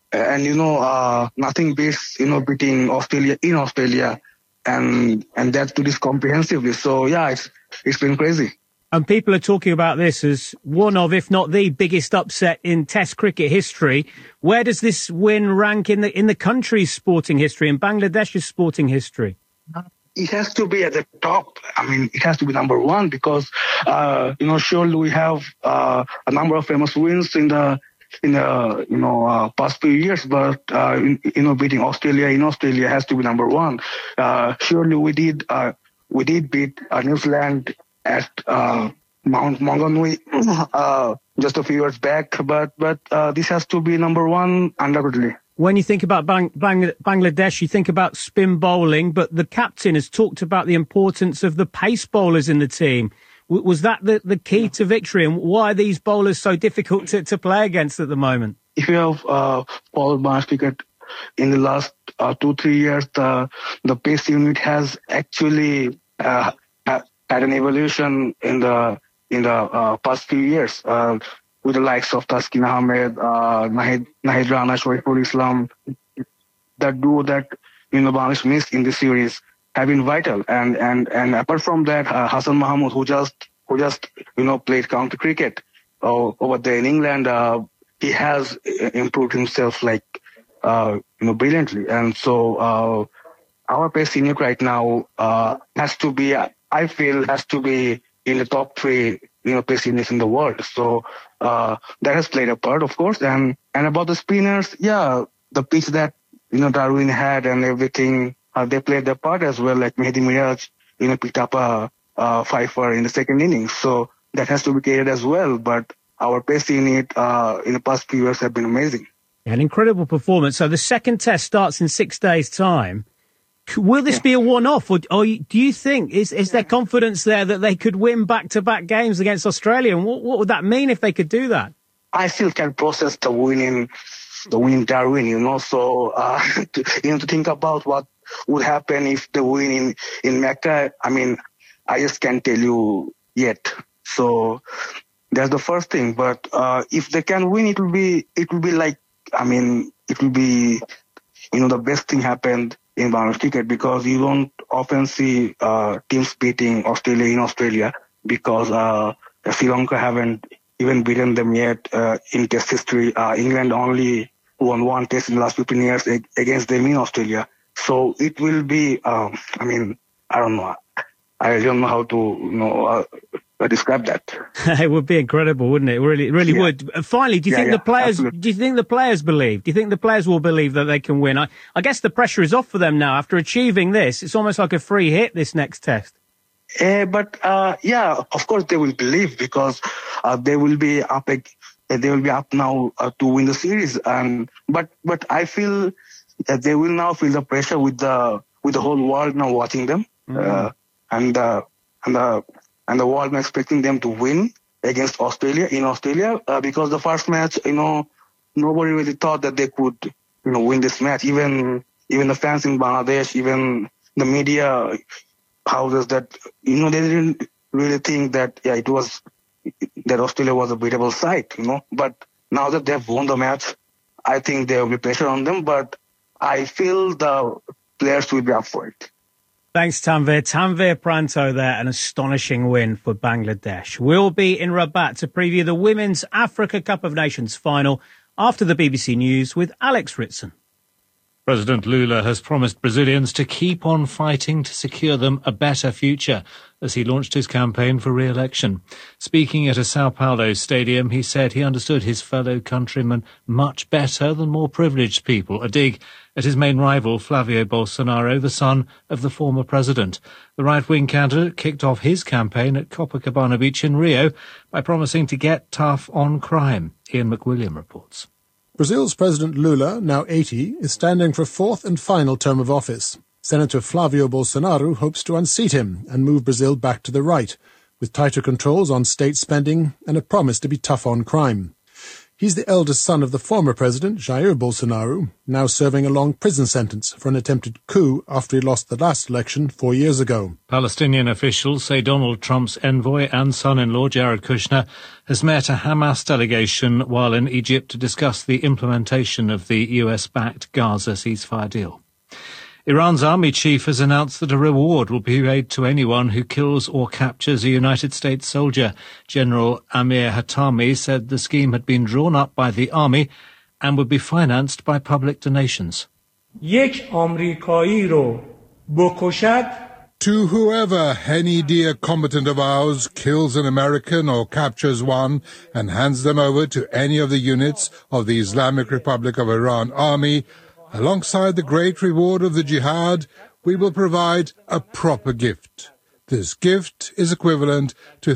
nothing beats beating Australia in Australia, and that to this comprehensively. So yeah, it's been crazy. And people are talking about this as one of, if not the biggest upset in Test cricket history. Where does this win rank in the country's sporting history, in Bangladesh's sporting history? It has to be at the top. I mean, it has to be number one because, surely we have a number of famous wins in the past few years, but beating Australia in Australia has to be number one. Surely we did beat New Zealand at Mount Maunganui just a few years back, but this has to be number one undoubtedly. When you think about Bangladesh, you think about spin bowling, but the captain has talked about the importance of the pace bowlers in the team. Was that the key to victory, and why are these bowlers so difficult to play against at the moment? If you have followed Bangladesh cricket in the last 2-3 years, the pace unit has actually had an evolution in the past few years. With the likes of Taskin Ahmed, Nahid Rana, Shariqul Islam, that duo that Bangladesh missed in the series have been vital. And apart from that, Hassan Mahmood, who just played county cricket over there in England, he has improved himself brilliantly. And so our pace unit right now has to be in the top 3 pace units in the world. So that has played a part, of course. And about the spinners, the pitch that Darwin had and everything, they played their part as well. Like Mehdi Miraj, picked up a fifer in the second innings. So that has to be carried as well. But our pace unit in the past few years have been amazing. An incredible performance. So the second test starts in 6 days' time. Will this be a one-off, or do you think, is there confidence there that they could win back-to-back games against Australia? And what would that mean if they could do that? I still can process the winning Darwin, so to think about what would happen if the win in Mecca, I mean, I just can't tell you yet. So that's the first thing. But if they can win, it will be like, it will be, the best thing happened in Bangladesh cricket, because you don't often see teams beating Australia in Australia, because Sri Lanka haven't even beaten them yet in Test history. England only won 1 test in the last 15 years against them in Australia. So it will be, I don't know. I don't know how to, describe that. It would be incredible, wouldn't it? It really would. Finally, do you think the players? Absolutely. Do you think the players believe? Do you think the players will believe that they can win? I guess the pressure is off for them now after achieving this. It's almost like a free hit, this next test. But of course they will believe, because they will be up. They will be up now to win the series. But I feel that they will now feel the pressure with the whole world now watching them, and the world expecting them to win against Australia in Australia, because the first match, nobody really thought that they could, win this match. Even the fans in Bangladesh, even the media houses, that they didn't really think that that Australia was a beatable side, But now that they've won the match, I think there will be pressure on them. But I feel the players will be up for it. Thanks, Tanvir. Tanvir Pranto there, an astonishing win for Bangladesh. We'll be in Rabat to preview the Women's Africa Cup of Nations final after the BBC News with Alex Ritson. President Lula has promised Brazilians to keep on fighting to secure them a better future as he launched his campaign for re-election. Speaking at a Sao Paulo stadium, he said he understood his fellow countrymen much better than more privileged people, a dig at his main rival, Flavio Bolsonaro, the son of the former president. The right-wing candidate kicked off his campaign at Copacabana Beach in Rio by promising to get tough on crime. Ian McWilliam reports. Brazil's President Lula, now 80, is standing for a 4th and final term of office. Senator Flavio Bolsonaro hopes to unseat him and move Brazil back to the right, with tighter controls on state spending and a promise to be tough on crime. He's the eldest son of the former president, Jair Bolsonaro, now serving a long prison sentence for an attempted coup after he lost the last election 4 years ago. Palestinian officials say Donald Trump's envoy and son-in-law, Jared Kushner, has met a Hamas delegation while in Egypt to discuss the implementation of the US-backed Gaza ceasefire deal. Iran's army chief has announced that a reward will be paid to anyone who kills or captures a United States soldier. General Amir Hatami said the scheme had been drawn up by the army and would be financed by public donations. To whoever any dear combatant of ours kills an American or captures one and hands them over to any of the units of the Islamic Republic of Iran Army, alongside the great reward of the jihad, we will provide a proper gift. This gift is equivalent to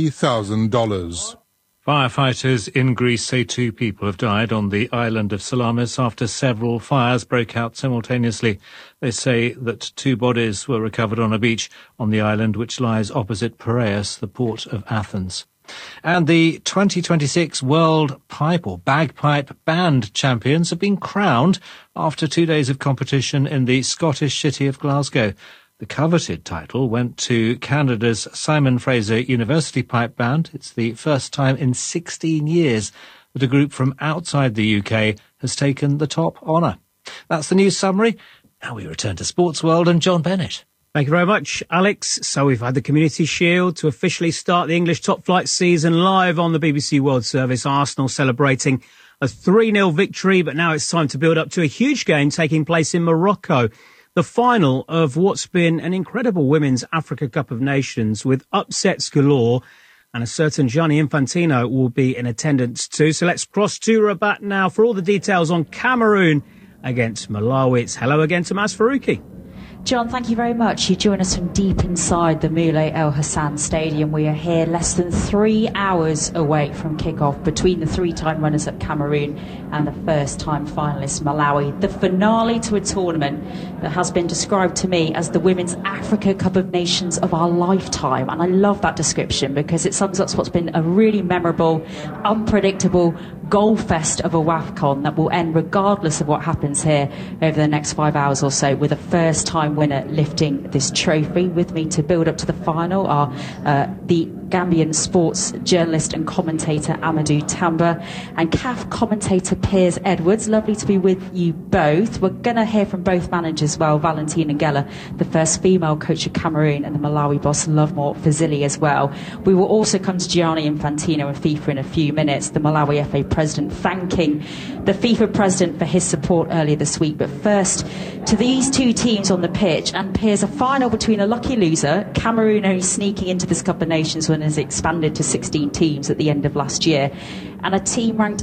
$30,000. Firefighters in Greece say 2 people have died on the island of Salamis after several fires broke out simultaneously. They say that 2 bodies were recovered on a beach on the island which lies opposite Piraeus, the port of Athens. And the 2026 World Pipe or Bagpipe Band champions have been crowned after 2 days of competition in the Scottish city of Glasgow. The coveted title went to Canada's Simon Fraser University Pipe Band. It's the first time in 16 years that a group from outside the UK has taken the top honour. That's the news summary. Now we return to Sports World and John Bennett. Thank you very much, Alex. So we've had the Community Shield to officially start the English top flight season live on the BBC World Service. Arsenal celebrating a 3-0 victory, but now it's time to build up to a huge game taking place in Morocco. The final of what's been an incredible Women's Africa Cup of Nations with upsets galore, and a certain Gianni Infantino will be in attendance too. So let's cross to Rabat now for all the details on Cameroon against Malawi. It's hello again to Maz Faruqi. John, thank you very much. You join us from deep inside the Moulay El Hassan Stadium. We are here less than 3 hours away from kick-off between the 3-time runners of Cameroon and the first-time finalists Malawi. The finale to a tournament that has been described to me as the Women's Africa Cup of Nations of our lifetime. And I love that description because it sums up what's been a really memorable, unpredictable goal fest of a WAFCON that will end regardless of what happens here over the next 5 hours or so, with a first-time winner lifting this trophy. With me to build up to the final are the Gambian sports journalist and commentator Amadou Tamba and CAF commentator Piers Edwards. Lovely to be with you both. We're going to hear from both managers as well, Valentina Geller, the first female coach of Cameroon, and the Malawi boss Lovemore Fazili as well. We will also come to Gianni Infantino and FIFA in a few minutes, the Malawi FA president thanking the FIFA president for his support earlier this week. But first, to these 2 teams on the pitch, and Piers, a final between a lucky loser, Cameroon only sneaking into this Cup of Nations when it's expanded to 16 teams at the end of last year, and a team ranked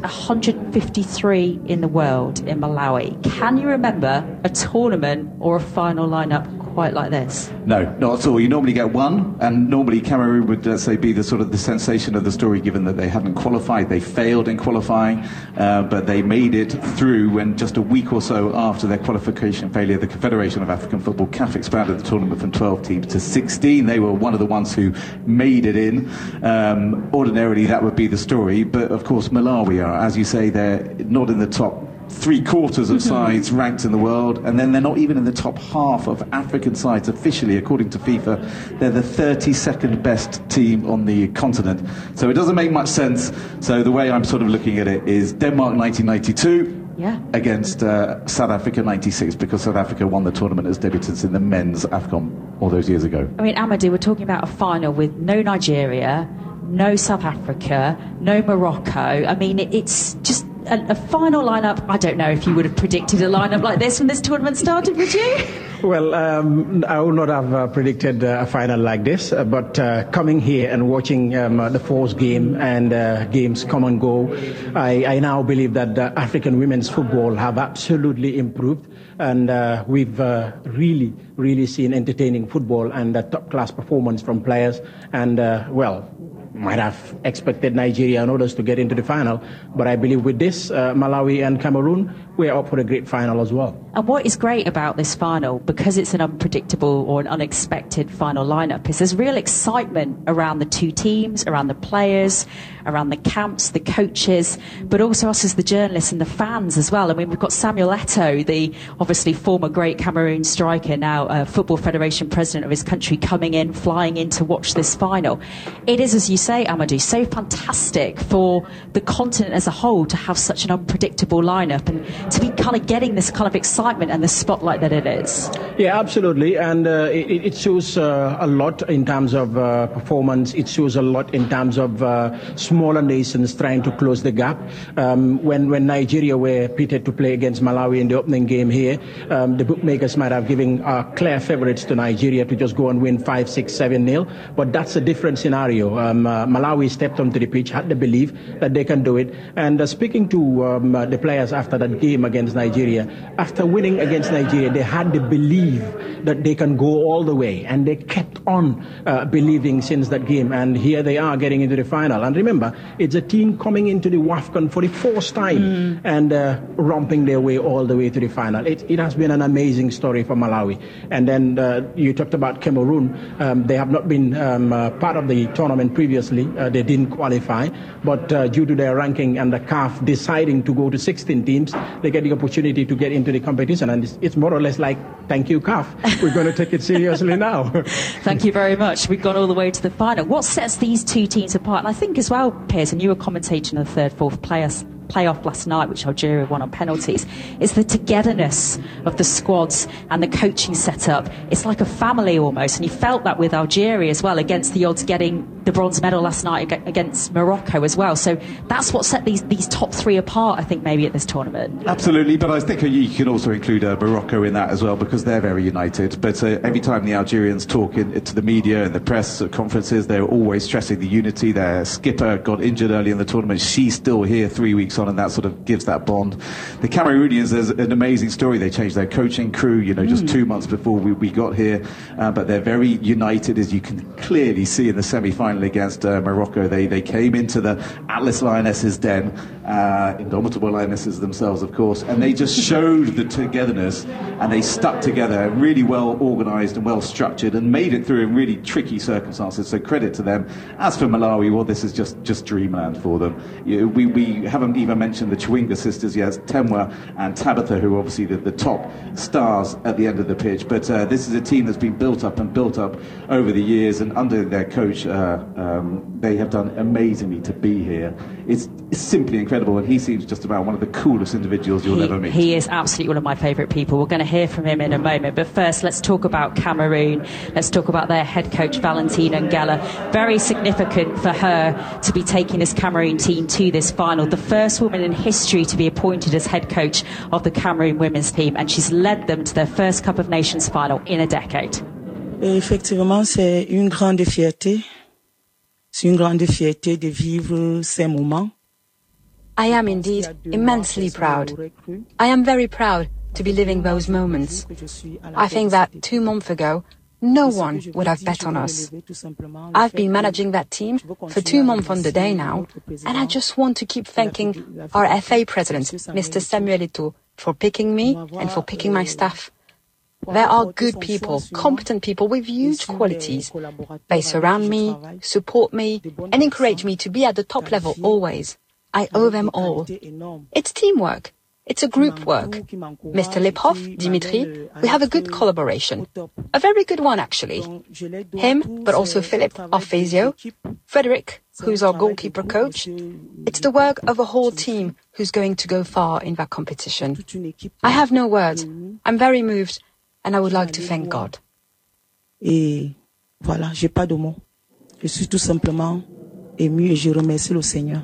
153 in the world in Malawi. Can you remember a tournament or a final lineup quite like this? No, not at all. You normally get one, and normally Cameroon would, let's say, be the sort of the sensation of the story, given that they hadn't qualified. They failed in qualifying, but they made it through when just a week or so after their qualification failure, the Confederation of African Football, CAF, expanded the tournament from 12 teams to 16. They were one of the ones who made it in. Ordinarily, that would be the story, but of course, Malawi are, as you say, they're not in the top 3/4 of sides ranked in the world, and then they're not even in the top half of African sides officially, according to FIFA. They're the 32nd best team on the continent, so it doesn't make much sense. So the way I'm sort of looking at it is Denmark 1992 against South Africa 96, because South Africa won the tournament as debutants in the men's AFCON all those years ago. I mean, Amadou, we're talking about a final with no Nigeria, no South Africa, no Morocco. I mean, it's just a final lineup. I don't know if you would have predicted a lineup like this when this tournament started, would you? Well, I would not have predicted a final like this, but coming here and watching the fourth game and games come and go, I now believe that African women's football have absolutely improved, and we've really seen entertaining football and top-class performance from players, and might have expected Nigeria and others to get into the final, but I believe with this, Malawi and Cameroon, we're up for a great final as well. And what is great about this final, because it's an unpredictable or an unexpected final lineup, is there's real excitement around the 2 teams, around the players, around the camps, the coaches, but also us as the journalists and the fans as well. I mean, we've got Samuel Eto'o, the obviously former great Cameroon striker, now Football Federation president of his country, coming in, flying in to watch this final. It is, as you say, Amadou, so fantastic for the continent as a whole to have such an unpredictable lineup and to be kind of getting this kind of excitement and the spotlight that it is. Yeah, absolutely. And it shows a lot in terms of performance. It shows a lot in terms of smaller nations trying to close the gap. When Nigeria were pitted to play against Malawi in the opening game here, the bookmakers might have given clear favourites to Nigeria to just go and win 5, 6, 7-0. But that's a different scenario. Malawi stepped onto the pitch, had the belief that they can do it. And speaking to the players after that game against Nigeria, after winning against Nigeria, they had the belief that they can go all the way. And they kept on believing since that game. And here they are getting into the final. And remember, it's a team coming into the WAFCON for the first time and romping their way all the way to the final. It has been an amazing story for Malawi. And then you talked about Cameroon. They have not been part of the tournament previously. They didn't qualify. But due to their ranking and the CAF deciding to go to 16 teams, they get the opportunity to get into the competition. And it's more or less like, thank you, CAF. We're going to take it seriously now. Thank you very much. We've gone all the way to the final. What sets these two teams apart? And I think as well, Piers, and you were commentating on the third, fourth playoff last night, which Algeria won on penalties, is the togetherness of the squads and the coaching setup. It's like a family almost, and you felt that with Algeria as well, against the odds getting the bronze medal last night against Morocco as well. So that's what set these top three apart, I think, maybe at this tournament. Absolutely, but I think you can also include Morocco in that as well, because they're very united. But every time the Algerians talk to the media and the press conferences, they're always stressing the unity. Their skipper got injured early in the tournament. She's still here 3 weeks on, and that sort of gives that bond. The Cameroonians, there's an amazing story. They changed their coaching crew, just 2 months before we got here, but they're very united, as you can clearly see in the semi-final against Morocco. They came into the Atlas Lionesses den, indomitable Lionesses themselves, of course, and they just showed the togetherness, and they stuck together, really well organised and well structured, and made it through in really tricky circumstances. So credit to them. As for Malawi, well, this is just dreamland for them. We haven't even mentioned the Chwinga sisters yet, Temwa and Tabitha, who are obviously the top stars at the end of the pitch. But this is a team that's been built up over the years, and under their coach, they have done amazingly to be here. It's simply incredible, and he seems just about one of the coolest individuals you'll ever meet. He is absolutely one of my favourite people. We're going to hear from him in a moment, but first let's talk about Cameroon. Let's talk about their head coach Valentina Ngella. Very significant for her to be taking this Cameroon team to this final. The first woman in history to be appointed as head coach of the Cameroon women's team, and she's led them to their first Cup of Nations final in a decade. Effectivement, c'est une grande fierté. C'est une grande fierté de vivre ces moments. I am indeed immensely proud. I am very proud to be living those moments. I think that 2 months ago, no one would have bet on us. I've been managing that team for 2 months on the day now, and I just want to keep thanking our FA president, Mr. Samuel Eto'o, for picking me and for picking my staff. There are good people, competent people with huge qualities. They surround me, support me, and encourage me to be at the top level always. I owe them all. It's teamwork. It's a group work. Mr. Lepov, Dimitri, we have a good collaboration. A very good one, actually. Him, but also Philip, our physio, Frederick, who's our goalkeeper coach. It's the work of a whole team who's going to go far in that competition. I have no words. I'm very moved, and I would like to thank God. Et voilà, j'ai pas de mots. Je suis tout simplement ému et je remercie le Seigneur.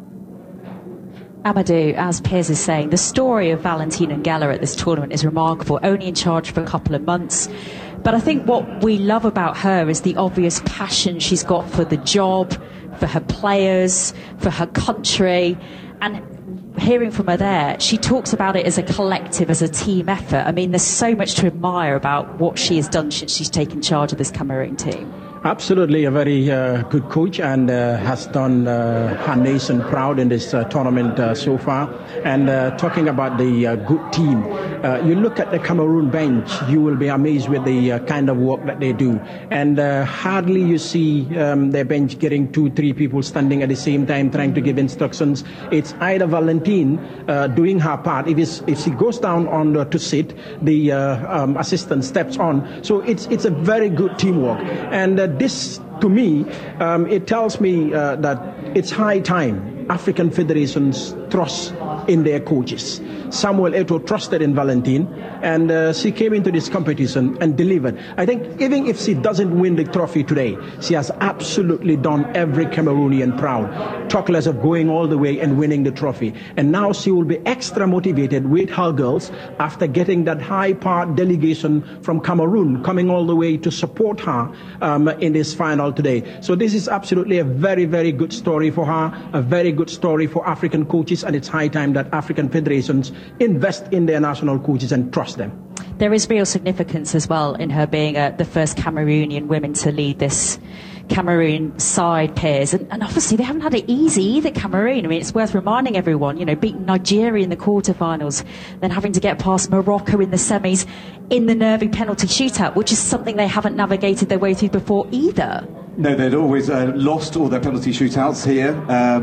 Amadou, as Piers is saying, the story of Valentina Ngella at this tournament is remarkable, only in charge for a couple of months. But I think what we love about her is the obvious passion she's got for the job, for her players, for her country. And hearing from her there, she talks about it as a collective, as a team effort. I mean, there's so much to admire about what she has done since she's taken charge of this Cameroon team. Absolutely, a very good coach, and has done her nation proud in this tournament so far. And talking about the good team, you look at the Cameroon bench, you will be amazed with the kind of work that they do. And hardly you see their bench getting 2-3 people standing at the same time trying to give instructions. It's either Valentine doing her part. If she goes down on to sit, the assistant steps on. So it's a very good teamwork. And this to me, it tells me that it's high time African federations trust in their coaches. Samuel Eto'o trusted in Valentine, and she came into this competition and delivered. I think even if she doesn't win the trophy today, she has absolutely done every Cameroonian proud, talk less of going all the way and winning the trophy. And now she will be extra motivated with her girls after getting that high-powered delegation from Cameroon coming all the way to support her in this final today. So this is absolutely a very, very good story for her, a very good story for African coaches, and it's high time that African federations invest in their national coaches and trust them. There is real significance as well in her being the first Cameroonian woman to lead this Cameroon side, Piers, and obviously they haven't had it easy either, Cameroon. I mean, it's worth reminding everyone, you know, beating Nigeria in the quarterfinals, then having to get past Morocco in the semis in the nervy penalty shootout, which is something they haven't navigated their way through before either. No, they'd always lost all their penalty shootouts here.